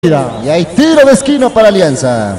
Y hay tiro de esquina para Alianza.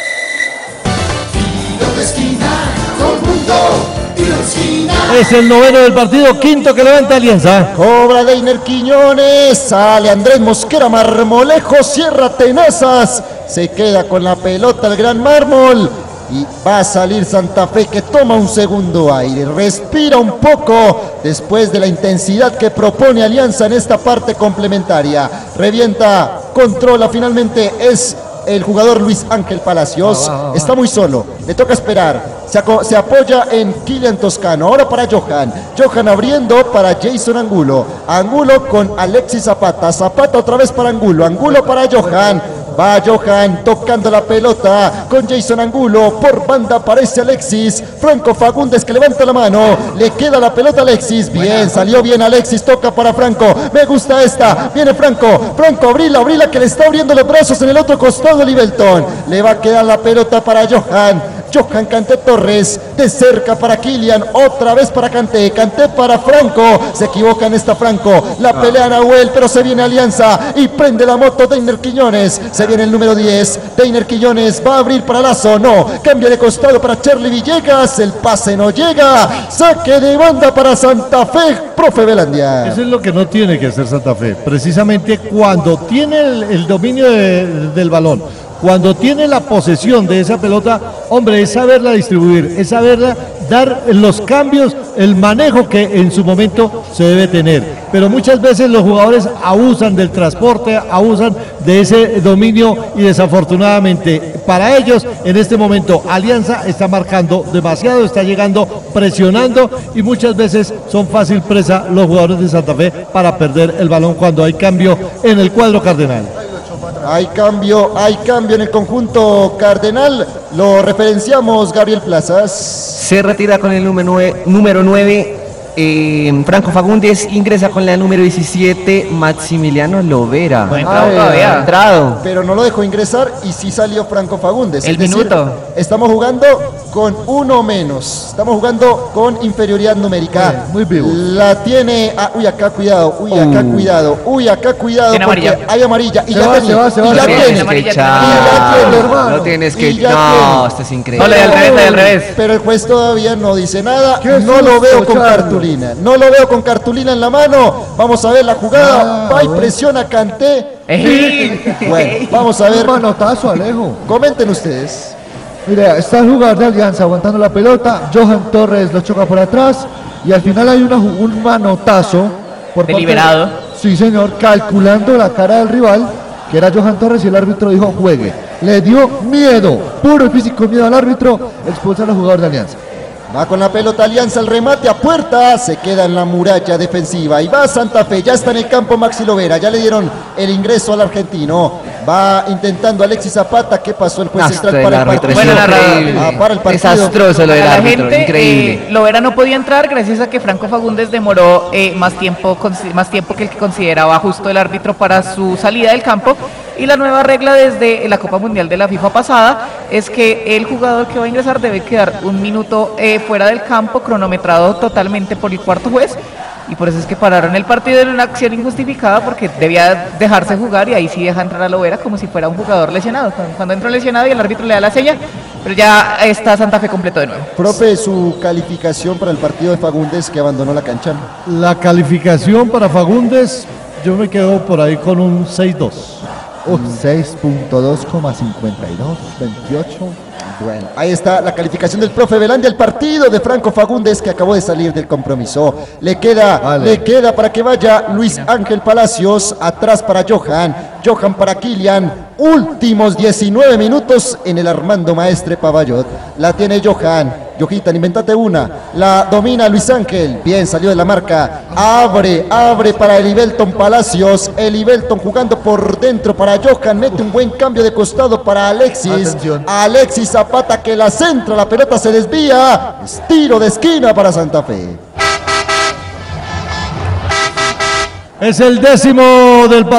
Tiro de esquina, conjunto, tiro de esquina. Es el noveno del partido, quinto que levanta Alianza. Cobra Deiner Quiñones, sale Andrés Mosquera, Marmolejo, cierra tenazas, se queda con la pelota el Gran Mármol. Y va a salir Santa Fe, que toma un segundo aire, respira un poco después de la intensidad que propone Alianza en esta parte complementaria. Revienta, controla, finalmente es el jugador Luis Ángel Palacios. Está muy solo, le toca esperar. Se apoya en Kylian Toscano. Ahora para Johan. Johan abriendo para Jason Angulo. Angulo con Alexis Zapata. Zapata otra vez para Angulo. Angulo para Johan. Va Johan tocando la pelota con Jason Angulo. Por banda aparece Alexis. Franco Fagundes que levanta la mano. Le queda la pelota a Alexis. Bien, salió bien Alexis. Toca para Franco. Me gusta esta. Viene Franco. Franco, abrila que le está abriendo los brazos en el otro costado Livelton. Le va a quedar la pelota para Johan. Johan Kanté Torres, de cerca para Kylian, otra vez para Kanté, Kanté para Franco, se equivoca en esta Franco, la pelea Nahuel, pero se viene Alianza y prende la moto Deiner Quiñones, se viene el número 10, Deiner Quiñones va a abrir para Lazo, no, cambia de costado para Charlie Villegas, el pase no llega, saque de banda para Santa Fe, profe Velandia. Eso es lo que no tiene que hacer Santa Fe, precisamente cuando tiene el dominio del balón. Cuando tiene la posesión de esa pelota, hombre, es saberla distribuir, es saberla dar los cambios, el manejo que en su momento se debe tener. Pero muchas veces los jugadores abusan del transporte, abusan de ese dominio y desafortunadamente para ellos en este momento Alianza está marcando demasiado, está llegando, presionando y muchas veces son fácil presa los jugadores de Santa Fe para perder el balón cuando hay cambio en el cuadro cardenal. Hay cambio en el conjunto cardenal, lo referenciamos Gabriel Plazas. Se retira con el número 9, Franco Fagundes, ingresa con la número 17, Maximiliano Lovera. Todavía entrado. Pero no lo dejó ingresar y sí salió Franco Fagundes. El minuto. Estamos jugando con uno menos, estamos jugando con inferioridad numérica. Muy vivo. La tiene, acá cuidado, acá cuidado porque hay amarilla y ya tiene. No tienes que, no, esto es increíble. No, al revés. Pero el juez todavía no dice nada, no lo veo con cartulina, en la mano. Vamos a ver la jugada, va y presiona Kanté. Bueno, vamos a ver. Un manotazo, Alejo. Comenten ustedes. Mira, está el jugador de Alianza aguantando la pelota, Johan Torres lo choca por atrás y al final hay un manotazo por deliberado. Sí, señor, calculando la cara del rival, que era Johan Torres, y el árbitro dijo juegue. Le dio miedo, puro y físico miedo al árbitro, expulsa al jugador de Alianza. Va con la pelota Alianza, el remate a puerta, se queda en la muralla defensiva y va Santa Fe, ya está en el campo Maxi Lovera, ya le dieron el ingreso al argentino, va intentando Alexis Zapata, ¿qué pasó el juez central para el partido? Bueno, para el partido. Desastroso lo del árbitro, gente, increíble. Lovera no podía entrar gracias a que Franco Fagundes demoró más tiempo que el que consideraba justo el árbitro para su salida del campo. Y la nueva regla desde la Copa Mundial de la FIFA pasada es que el jugador que va a ingresar debe quedar un minuto fuera del campo, cronometrado totalmente por el cuarto juez. Y por eso es que pararon el partido en una acción injustificada porque debía dejarse jugar y ahí sí deja entrar a Lovera como si fuera un jugador lesionado. Cuando entró lesionado y el árbitro le da la seña, pero ya está Santa Fe completo de nuevo. Profe, su calificación para el partido de Fagundes que abandonó la cancha. La calificación para Fagundes, yo me quedo por ahí con un 6-2. 6.2,52, 28. Bueno, ahí está la calificación del profe Velandia, el partido de Franco Fagundes que acabó de salir del compromiso. Le queda para que vaya Luis Ángel Palacios, atrás para Johan para Kylian, últimos 19 minutos en el Armando Maestre Pavallot. La tiene Jojitan, inventate una, la domina Luis Ángel, bien, salió de la marca, abre para Elivelton Palacios, Elivelton jugando por dentro para Johan, mete un buen cambio de costado para Alexis, Alexis Zapata que la centra, la pelota se desvía, es tiro de esquina para Santa Fe. Es el 10º del partido.